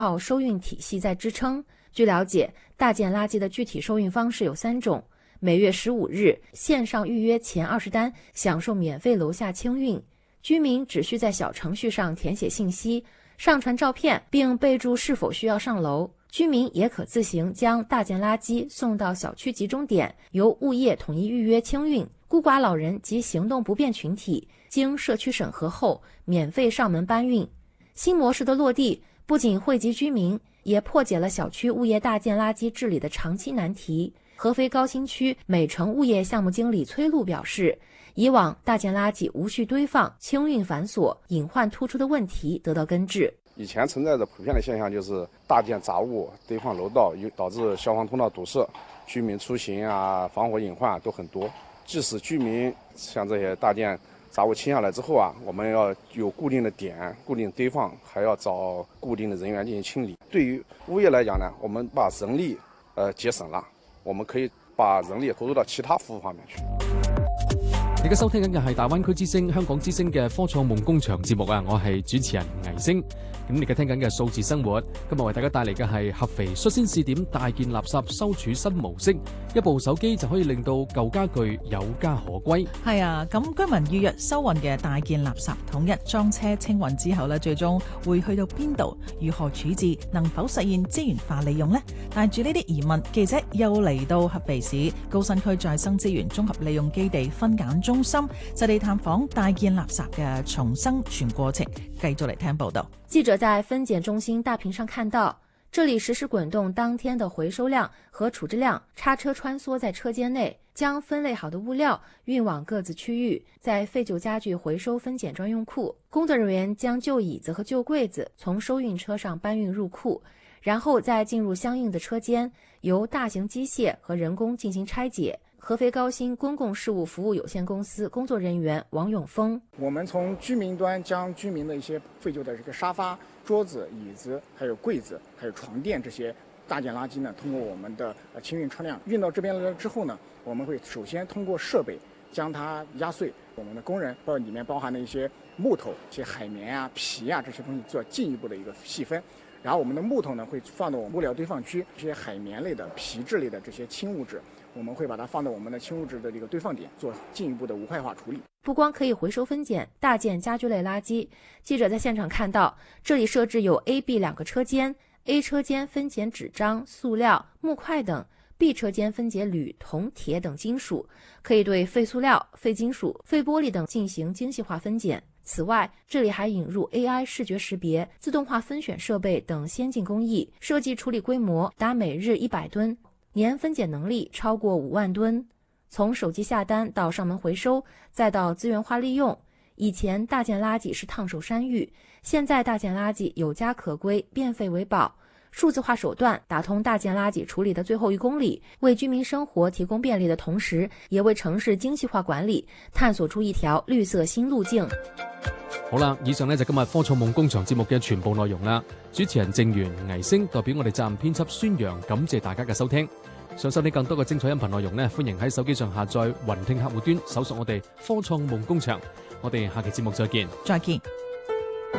靠收运体系在支撑。据了解，大件垃圾的具体收运方式有3种：每月15日线上预约前20单享受免费楼下清运，居民只需在小程序上填写信息，上传照片并备注是否需要上楼。居民也可自行将大件垃圾送到小区集中点，由物业统一预约清运。孤寡老人及行动不便群体经社区审核后免费上门搬运。新模式的落地不仅惠及居民，也破解了小区物业大件垃圾治理的长期难题。合肥高新区美城物业项目经理崔璐表示，以往大件垃圾无序堆放、清运繁琐、隐患突出的问题得到根治。 以前存在的普遍的现象就是大件杂物堆放楼道，导致消防通道堵塞，居民出行啊、防火隐患都很多。即使居民像这些大件杂物清下来之后啊，我们要有固定的点、固定堆放，还要找固定的人员进行清理。对于物业来讲呢，我们把人力节省了，我們可以把人力投入到其他服務方面去。 而家收聽緊嘅係大灣區之聲、香港之聲嘅科創夢工場節目啊，我係主持人倪星。咁你而家聽緊嘅數字生活，今日為大家帶嚟嘅係合肥率先試點大件垃圾收儲新模式，一部手機就可以令到舊家具有家可歸。 係啊，咁居民預約收運嘅大件垃圾統一裝車清運之後呢，最終會去到邊度？如何處置？能否實現資源化利用呢？帶住呢啲疑問，記者又嚟到合肥市高新區再生資源綜合利用基地分揀中心，實地探訪大件垃圾嘅從生全過程，繼續嚟聽報道。 記者在分揀中心大屏上看到，這裡實時滾動當天的回收量和處置量，叉車穿梭在車間內，將分類好的物料運往各自區域，在廢舊家具回收分揀專用庫，工作人員將舊椅子和舊櫃子從收運車上搬運入庫，然後再進入相應的車間，由大型機械和人工進行拆解。合肥高新公共事務服務有限公司工作人員王永峰： 我們從居民端將居民的一些廢舊的這個沙發、桌子、椅子，還有櫃子，還有床墊這些大件垃圾呢，通過我們的清運車輛運到這邊來之後呢，我們會首先通過設備將它壓碎，我們的工人裡面包含的一些木頭、一些海綿啊、皮啊這些東西做進一步的一個細分。然後我們的木頭呢會放到我們物料堆放區，這些海綿類的、皮質類的這些輕物質，我們會把它放到我們的輕物質的這個堆放點，做進一步的無害化處理。 不光可以回收分揀大件家居類垃圾，記者在現場看到，這裡設置有 A、B 兩個車間 ，A 車間分揀紙張、塑料、木塊等 ，B 車間分揀鋁、銅、鐵等金屬，可以對廢塑料、廢金屬、廢玻璃等進行精細化分揀。此外，這裡還引入 AI 視覺識別、自動化分選設備等先進工藝，設計處理規模達每日100噸，年分揀能力超過5萬噸。從手機下單到上門回收，再到資源化利用，以前大件垃圾是燙手山芋，現在大件垃圾有家可歸，變廢為寶。數字化手段打通大件垃圾處理的最後1公里，為居民生活提供便利的同時，也為城市精細化管理探索出一條綠色新路徑。 好啦，以上呢就今日科創夢工場節目嘅全部內容啦。主持人鄭源、倪星代表我哋責任編輯孫陽，感謝大家嘅收聽。想收聽更多嘅精彩音頻內容呢，歡迎喺手機上下載雲聽客戶端，搜索我哋科創夢工場。我哋下期節目再見。 再見。